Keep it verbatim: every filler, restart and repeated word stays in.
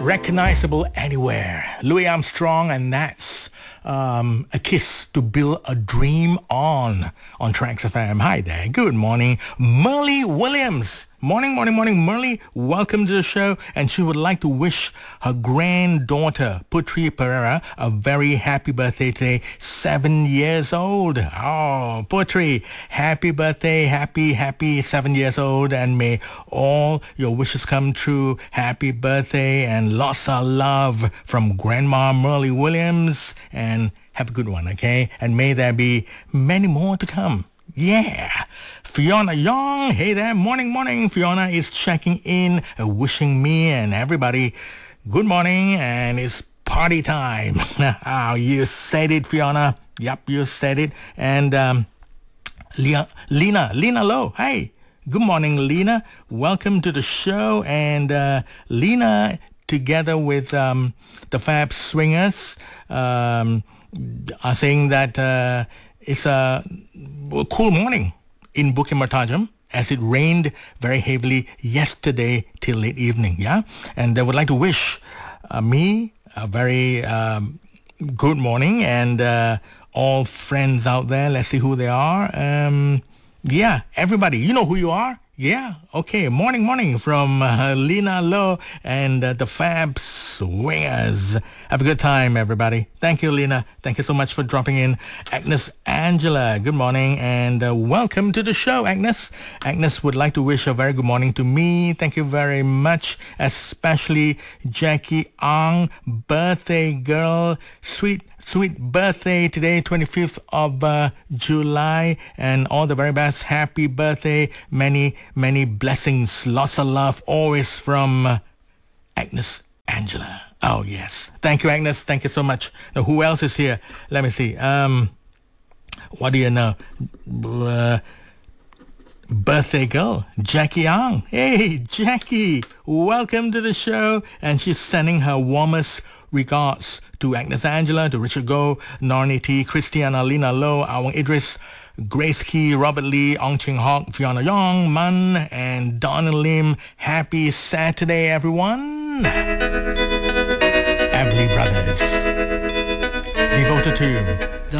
Recognizable anywhere. Louis Armstrong, and that's um, A Kiss to Build a Dream On, on Tracks F M. Hi there. Good morning. Merle Williams. Morning, morning, morning. Merle, welcome to the show. And she would like to wish her granddaughter, Putri Pereira, a very happy birthday today. Seven years old. Oh, Putri, happy birthday. Happy, happy seven years old. And may all your wishes come true. Happy birthday and lots of love from Grandma Merle Williams. And have a good one, okay? And may there be many more to come. Yeah. Fiona Young, hey there, morning, morning. Fiona is checking in, uh, wishing me and everybody good morning, and it's party time. Oh, you said it, Fiona. Yep, you said it. And um, Lena, Lena, Lena Lowe, hey, good morning, Lena. Welcome to the show. And uh, Lena, together with um, the Fab Swingers, um, are saying that uh, it's a cool morning in Bukit Mertajam, as it rained very heavily yesterday till late evening, yeah? And they would like to wish uh, me a very um, good morning, and uh, all friends out there, let's see who they are. Um, yeah, everybody, you know who you are? Yeah, okay, morning, morning from uh, Lena Lowe and uh, the Fab Swingers. Have a good time, everybody. Thank you, Lena. Thank you so much for dropping in. Agnes Angela, good morning and uh, welcome to the show, Agnes. Agnes would like to wish a very good morning to me. Thank you very much, especially Jackie Ang, birthday girl, sweet Sweet birthday today, twenty-fifth of uh, July, and all the very best. Happy birthday. Many, many blessings. Lots of love always from uh, Agnes Angela. Oh, yes. Thank you, Agnes. Thank you so much. Now, who else is here? Let me see. Um, what do you know? Uh, birthday girl, Jackie Ang. Hey, Jackie, welcome to the show. And she's sending her warmest regards to Agnes Angela, to Richard Goh, Nornie T, Christiana, Lena Lowe, Awang Idris, Grace Key, Robert Lee, Ong Ching Hock, Fiona Yong, Man, and Donna Lim. Happy Saturday, everyone. Everly Brothers, devoted to you.